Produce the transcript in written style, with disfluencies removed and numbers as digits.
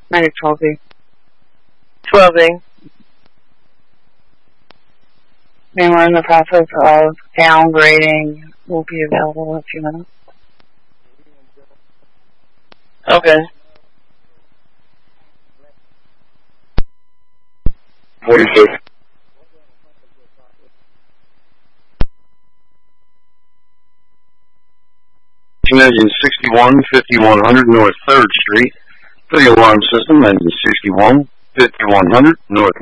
Maybe 12B. 12A. And we're in the process of downgrading. Will be available in a few minutes. Okay. 46. Engine 61, 5100 North 3rd Street. For the alarm system, engine 61, 5100 North